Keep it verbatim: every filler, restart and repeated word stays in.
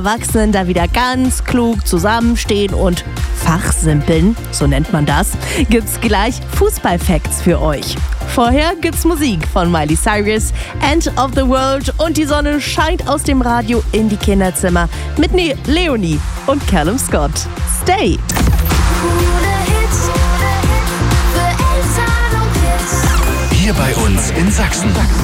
Erwachsenen da wieder ganz klug zusammenstehen und fachsimpeln, so nennt man das, gibt's gleich Fußball-Facts für euch. Vorher gibt's Musik von Miley Cyrus, End of the World und die Sonne scheint aus dem Radio in die Kinderzimmer mit ne- Leonie und Callum Scott. Stay! Hier bei uns in Sachsen.